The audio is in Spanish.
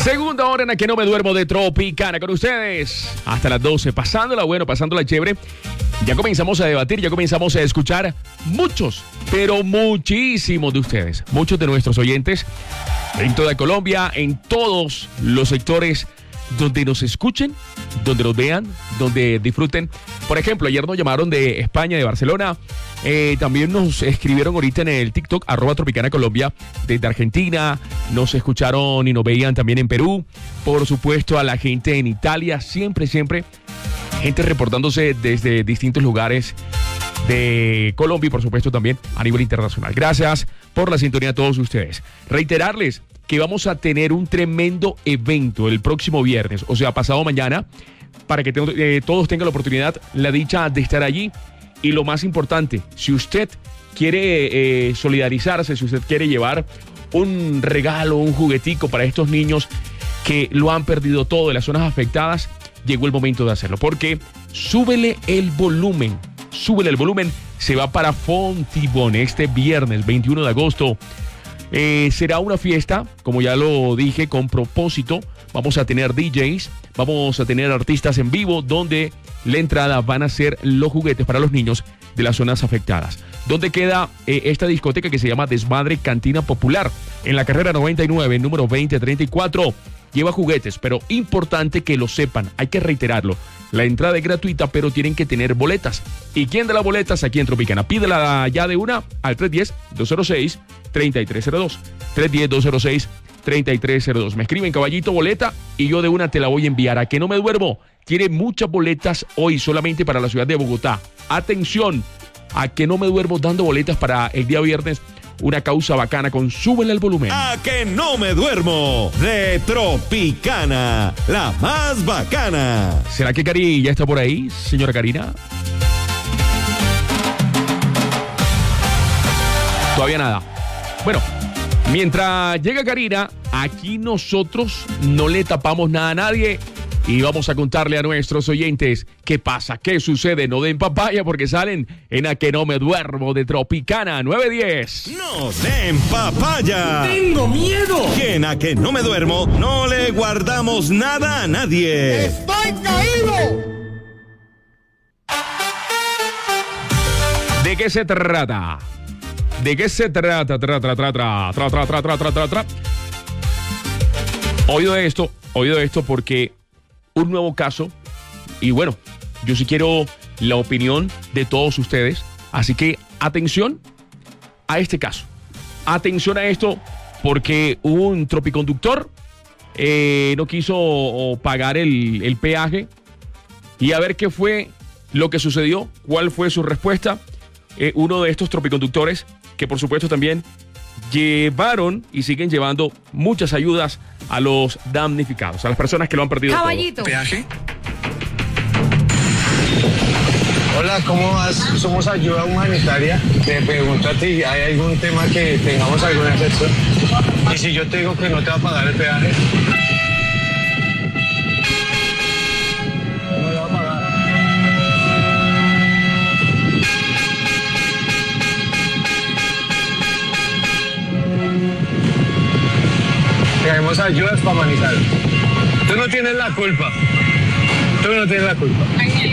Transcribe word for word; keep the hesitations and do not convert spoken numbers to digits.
Segunda hora en la que no me duermo de Tropicana con ustedes. Hasta las doce, pasándola bueno, pasándola chévere. Ya comenzamos a debatir, ya comenzamos a escuchar muchos, pero muchísimos de ustedes, muchos de nuestros oyentes en toda Colombia, en todos los sectores donde nos escuchen, donde nos vean, donde disfruten. Por ejemplo, ayer nos llamaron de España, de Barcelona. Eh, también nos escribieron ahorita en el TikTok, arroba Tropicana Colombia, desde Argentina. Nos escucharon y nos veían también en Perú. Por supuesto, a la gente en Italia. Siempre, siempre, gente reportándose desde distintos lugares de Colombia y, por supuesto, también a nivel internacional. Gracias por la sintonía a todos ustedes. Reiterarles que vamos a tener un tremendo evento el próximo viernes, o sea, pasado mañana, para que te, eh, todos tengan la oportunidad, la dicha de estar allí. Y lo más importante, si usted quiere eh, solidarizarse, si usted quiere llevar un regalo, un juguetico para estos niños que lo han perdido todo de las zonas afectadas, llegó el momento de hacerlo, porque súbele el volumen, súbele el volumen, se va para Fontibón este viernes veintiuno de agosto. Eh, será una fiesta, como ya lo dije, con propósito. Vamos a tener D Js, vamos a tener artistas en vivo, donde la entrada van a ser los juguetes para los niños de las zonas afectadas. ¿Dónde queda eh, esta discoteca que se llama Desmadre Cantina Popular? En la carrera noventa y nueve, número veinte treinta y cuatro. Lleva juguetes, pero importante que lo sepan, hay que reiterarlo. La entrada es gratuita, pero tienen que tener boletas. ¿Y quién da las boletas? Aquí en Tropicana. Pídela ya de una al tres uno cero, dos cero seis, tres tres cero dos. tres uno cero, dos cero seis, tres tres cero dos. Me escriben caballito boleta y yo de una te la voy a enviar. ¿A que no me duermo? Tiene muchas boletas hoy solamente para la ciudad de Bogotá. Atención, a que no me duermo dando boletas para el día viernes. Una causa bacana con Súbele el volumen. A que no me duermo de Tropicana, la más bacana. ¿Será que Cari ya está por ahí, señora Karina? Todavía nada. Bueno, mientras llega Karina, aquí nosotros no le tapamos nada a nadie. Y vamos a contarle a nuestros oyentes qué pasa, qué sucede. No den papaya porque salen en A que no me duermo de Tropicana nueve diez. ¡No den papaya! ¡Tengo miedo! Que en A que no me duermo no le guardamos nada a nadie. ¡Estoy caído! ¿De qué se trata? ¿De qué se trata? Tra, tra, tra, tra, tra, tra, tra, tra, tra, tra, tra. Oído esto, oído esto porque un nuevo caso, y bueno, yo sí quiero la opinión de todos ustedes, así que atención a este caso, atención a esto, porque un tropiconductor eh, no quiso pagar el, el peaje, y a ver qué fue lo que sucedió, cuál fue su respuesta. Eh, uno de estos tropiconductores, que por supuesto también llevaron y siguen llevando muchas ayudas a los damnificados, a las personas que lo han perdido Caballito. todo. ¿Peaje? Hola, ¿cómo vas? Somos ayuda humanitaria. Te pregunto a ti, ¿hay algún tema que tengamos alguna excepción? Y si yo te digo que no te va a pagar el peaje, no le va a pagar. Traemos ayudas para Manizales. Tú no tienes la culpa. Tú no tienes la culpa.